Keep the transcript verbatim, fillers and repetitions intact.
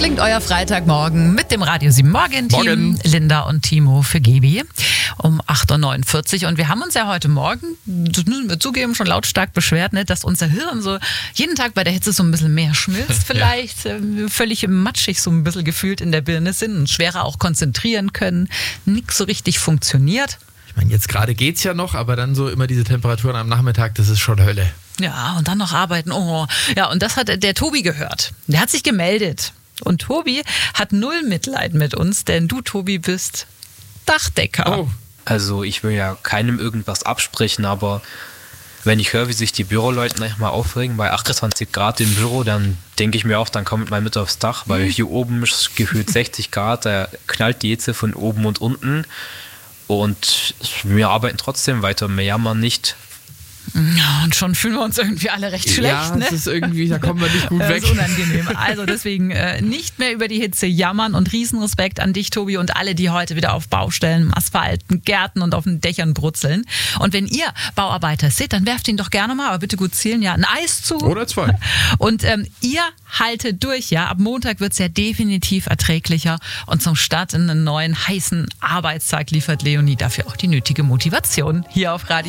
klingt euer Freitagmorgen mit dem Radio sieben Morgen Team, Morgen. Linda und Timo für Gebi um acht Uhr neunundvierzig. Und wir haben uns ja heute Morgen, das müssen wir zugeben, schon lautstark beschwert, ne, dass unser Hirn so jeden Tag bei der Hitze so ein bisschen mehr schmilzt, vielleicht ja. äh, völlig matschig so ein bisschen gefühlt in der Birne sind und schwerer auch konzentrieren können, nichts so richtig funktioniert. Ich meine, jetzt gerade geht's ja noch, aber dann so immer diese Temperaturen am Nachmittag, das ist schon Hölle. Ja, und dann noch arbeiten. Oh. Ja, und das hat der Tobi gehört. Der hat sich gemeldet. Und Tobi hat null Mitleid mit uns, denn du, Tobi, bist Dachdecker. Oh. Also ich will ja keinem irgendwas absprechen, aber wenn ich höre, wie sich die Büroleute manchmal aufregen bei achtundzwanzig Grad im Büro, dann denke ich mir auch, dann kommt mal mit aufs Dach, weil hier oben ist gefühlt sechzig Grad, da knallt die Hitze von oben und unten und wir arbeiten trotzdem weiter, wir jammern nicht. Ja, und schon fühlen wir uns irgendwie alle recht schlecht, ja, ne? das ist irgendwie, da kommen wir nicht gut Das weg. ist unangenehm. Also deswegen äh, nicht mehr über die Hitze jammern und Riesenrespekt an dich, Tobi, und alle, die heute wieder auf Baustellen, Asphalten, Gärten und auf den Dächern brutzeln. Und wenn ihr Bauarbeiter seht, dann werft ihn doch gerne mal, aber bitte gut zielen, ja, ein Eis zu. Oder zwei. Und ähm, ihr haltet durch, ja. Ab Montag wird es ja definitiv erträglicher. Und zum Start in einen neuen heißen Arbeitstag liefert Leonie dafür auch die nötige Motivation hier auf Radio